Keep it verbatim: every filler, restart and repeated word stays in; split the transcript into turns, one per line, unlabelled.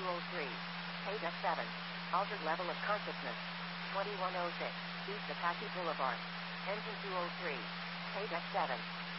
two oh three. Page F seven. Altered level of consciousness. twenty-one oh six. East Apache Boulevard. Engine two oh three. Page F seven.